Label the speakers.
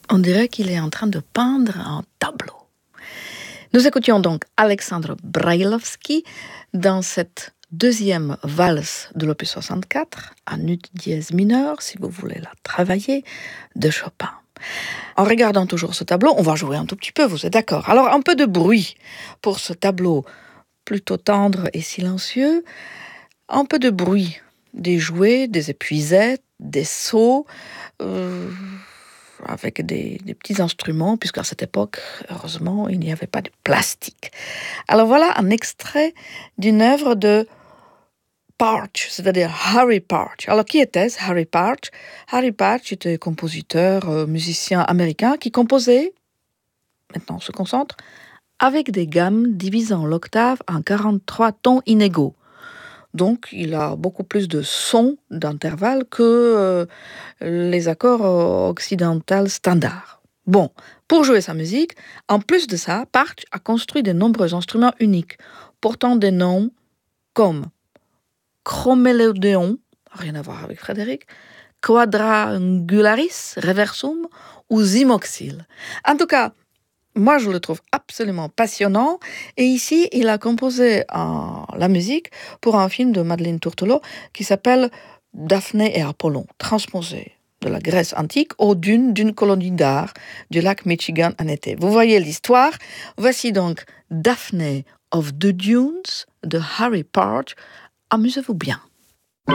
Speaker 1: On dirait qu'il est en train de peindre un tableau. Nous écoutions donc Alexandre Brailovsky dans cette deuxième valse de l'opus 64, en ut dièse mineur, si vous voulez la travailler, de Chopin. En regardant toujours ce tableau, on va jouer un tout petit peu, vous êtes d'accord? Alors, un peu de bruit pour ce tableau plutôt tendre et silencieux. Un peu de bruit, des jouets, des épuisettes, des seaux, avec des petits instruments, puisqu'à cette époque, heureusement, il n'y avait pas de plastique. Alors voilà un extrait d'une œuvre de Partch, c'est-à-dire Harry Partch. Alors qui était-ce, Harry Partch? Harry Partch était compositeur, musicien américain qui composait, maintenant on se concentre, avec des gammes divisant l'octave en 43 tons inégaux. Donc, il a beaucoup plus de sons d'intervalle que les accords occidentaux standards. Bon, pour jouer sa musique, en plus de ça, Partch a construit de nombreux instruments uniques, portant des noms comme chromélodéon, rien à voir avec Frédéric, quadrangularis, reversum ou zimoxyle. En tout cas, moi, je le trouve absolument passionnant. Et ici, il a composé la musique pour un film de Madeleine Tourtelot qui s'appelle Daphné et Apollon, transposé de la Grèce antique aux dunes d'une colonie d'art du lac Michigan en été. Vous voyez l'histoire. Voici donc Daphné of the Dunes de Harry Partch. Amusez-vous bien.